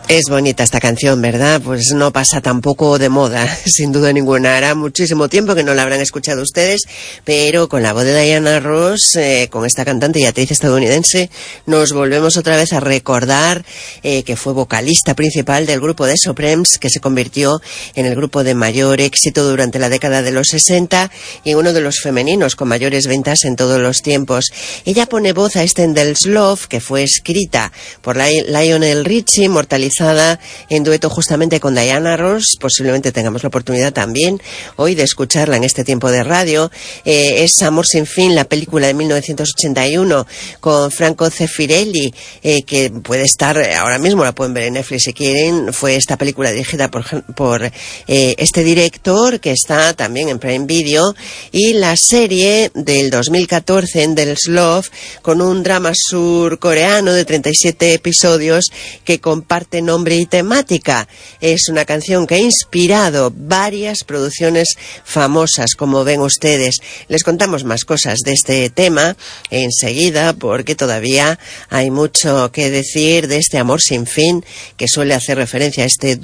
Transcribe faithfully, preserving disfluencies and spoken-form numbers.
Es bonita esta canción, ¿verdad? Pues no pasa tampoco de moda, sin duda ninguna. Hará muchísimo tiempo que no la habrán escuchado ustedes, pero con la voz de Diana Ross, eh, con esta cantante y actriz estadounidense, nos volvemos otra vez a recordar eh, que fue vocalista principal del grupo The Supremes, que se convirtió en el grupo de mayor éxito durante la década de los sesenta y uno de los femeninos con mayores ventas en todos los tiempos. Ella pone voz a Extended Love, que fue escrita por Lionel Richie, mortalizada en dueto justamente con Diana Ross. Posiblemente tengamos la oportunidad también hoy de escucharla en este tiempo de radio. Eh, es Amor sin fin, la película de mil novecientos ochenta y uno con Franco Zeffirelli, eh, que puede estar ahora mismo, la pueden ver en Netflix si quieren. Fue esta película dirigida por, por eh, este director, que está también en Prime Video, y la serie del dos mil catorce, Endless Love, con un drama surcoreano de treinta y siete episodios que comparten nombre y temática. Es una canción que ha inspirado varias producciones famosas, como ven ustedes. Les contamos más cosas de este tema enseguida, porque todavía hay mucho que decir de este amor sin fin, que suele hacer referencia a este